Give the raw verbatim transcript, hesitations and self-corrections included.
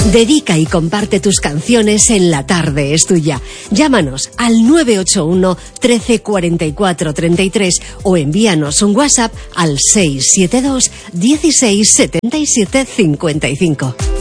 Dedica y comparte tus canciones en La Tarde es Tuya. Llámanos al nueve ocho uno, trece, cuarenta y cuatro, treinta y tres o envíanos un WhatsApp al seis siete dos, dieciséis, setenta y siete, cincuenta y cinco.